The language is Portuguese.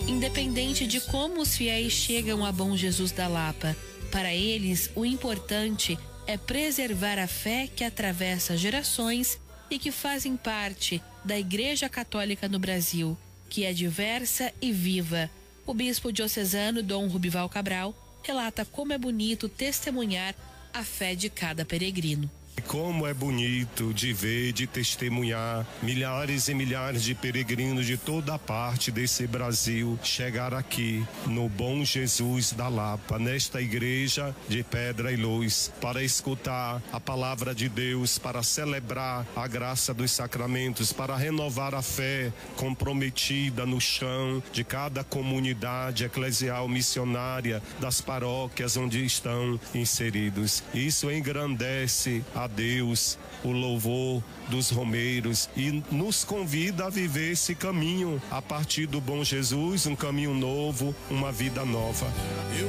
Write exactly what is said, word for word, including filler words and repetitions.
independente de como os fiéis chegam a Bom Jesus da Lapa. Para eles, o importante é preservar a fé que atravessa gerações e que fazem parte da Igreja Católica no Brasil, que é diversa e viva. O bispo diocesano Dom Rubival Cabral relata como é bonito testemunhar a fé de cada peregrino. Como é bonito de ver, de testemunhar milhares e milhares de peregrinos de toda parte desse Brasil chegar aqui no Bom Jesus da Lapa, nesta igreja de pedra e luz, para escutar a palavra de Deus, para celebrar a graça dos sacramentos, para renovar a fé comprometida no chão de cada comunidade eclesial missionária das paróquias onde estão inseridos. Isso engrandece a Deus, o louvor dos romeiros, e nos convida a viver esse caminho a partir do Bom Jesus, um caminho novo, uma vida nova.